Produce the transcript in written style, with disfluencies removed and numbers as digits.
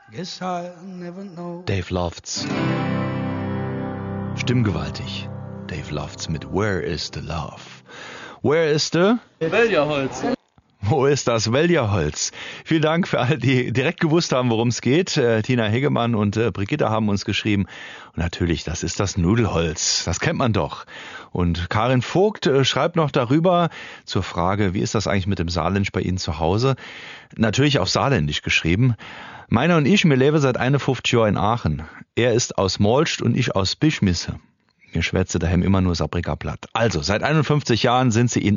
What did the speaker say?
Guess I'll never know. Dave Lofts. Stimmgewaltig. Dave Lofts mit Where is the Love? Where is the? Weljerholz. Wo ist das Weljerholz? Vielen Dank für alle, die direkt gewusst haben, worum es geht. Tina Hegemann und Brigitte haben uns geschrieben. Und natürlich, das ist das Nudelholz. Das kennt man doch. Und Karin Vogt schreibt noch darüber zur Frage, wie ist das eigentlich mit dem Saarländisch bei Ihnen zu Hause? Natürlich auf Saarländisch geschrieben. Meiner und ich, wir leben seit 51 Jahren in Aachen. Er ist aus Molst und ich aus Bischmisse. Wir schwätze daheim immer nur Saarbrücker Platt. Also, seit 51 Jahren sind sie in